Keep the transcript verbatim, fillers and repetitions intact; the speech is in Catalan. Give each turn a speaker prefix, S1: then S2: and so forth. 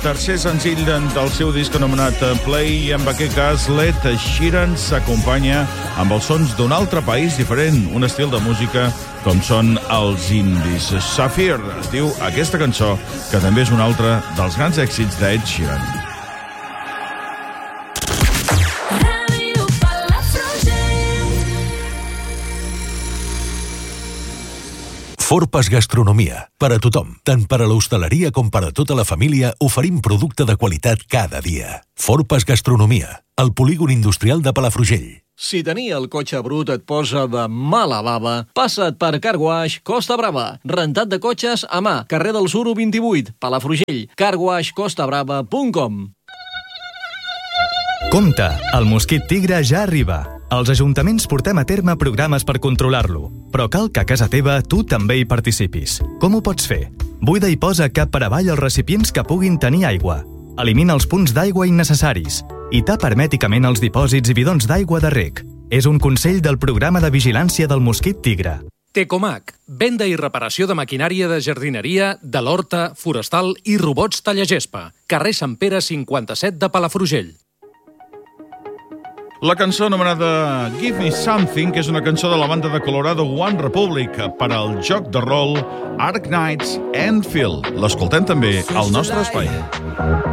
S1: tercer senzill del seu disc anomenat Play, i en aquest cas l'Ed Sheeran s'acompanya amb els sons d'un altre país diferent, un estil de música com són els indis. Sapphire es diu aquesta cançó, que també és un altre dels grans èxits d'Ed Sheeran.
S2: Forpas Gastronomia. Per a tothom, tant per a l'hostaleria com per a tota la família, oferim producte de qualitat cada dia. Forpas Gastronomia, al polígon industrial de Palafrugell.
S3: Si tenir el cotxe brut et posa de mala bava, passa't per Car Wash Costa Brava. Rentat de cotxes a mà, carrer del Suro vint-i-vuit, Palafrugell. car wash costa brava punt com.
S4: Compte, el mosquit tigre ja arriba. Els ajuntaments portem a terme programes per controlar-lo, però cal que a casa teva tu també hi participis. Com ho pots fer? Buida i posa cap per avall els recipients que puguin tenir aigua. Elimina els punts d'aigua innecessaris i tapa hermèticament els dipòsits i bidons d'aigua de reg. És un consell del programa de vigilància del mosquit tigre.
S5: Tecomac, venda i reparació de maquinària de jardineria, de l'horta, forestal i robots tallagespa. Carrer Sant Pere cinquanta-set de Palafrugell.
S1: La cançó anomenada Give Me Something, que és una cançó de la banda de Colorado One Republic per al joc de rol Arc Knights Enfield. L'escoltem també al nostre espai.